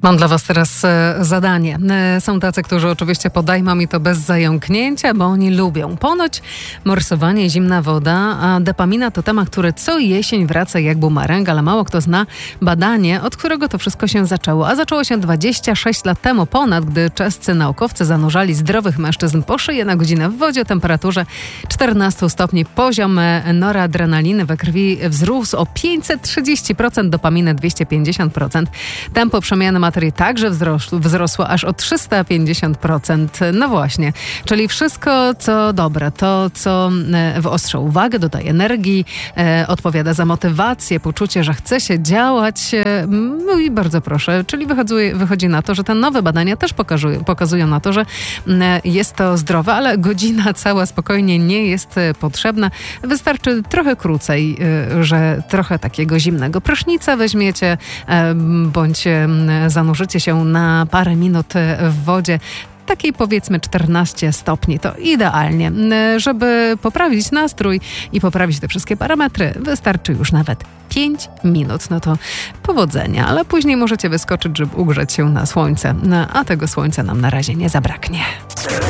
Mam dla Was teraz zadanie. Są tacy, którzy oczywiście podejmą mi to bez zająknięcia, bo oni lubią. Ponoć morsowanie, zimna woda, a dopamina to temat, który co jesień wraca jak bumerang, ale mało kto zna badanie, od którego to wszystko się zaczęło. A zaczęło się 26 lat temu ponad, gdy czescy naukowcy zanurzali zdrowych mężczyzn po szyję na godzinę w wodzie o temperaturze 14 stopni. Poziom noradrenaliny we krwi wzrósł o 530%, dopaminy 250%. Tempo przemiany materii także wzrosło aż o 350%. No właśnie, czyli wszystko co dobre, to co wyostrza uwagę, dodaje energii, odpowiada za motywację, poczucie, że chce się działać. No i bardzo proszę, czyli wychodzi na to, że te nowe badania też pokazują na to, że jest to zdrowe, ale godzina cała spokojnie nie jest potrzebna. Wystarczy trochę krócej, że trochę takiego zimnego prysznica weźmiecie, bądź zanurzycie się na parę minut w wodzie. Takiej powiedzmy 14 stopni to idealnie. Żeby poprawić nastrój i poprawić te wszystkie parametry, wystarczy już nawet 5 minut. No to powodzenia, ale później możecie wyskoczyć, żeby ugrzeć się na słońce. A tego słońca nam na razie nie zabraknie.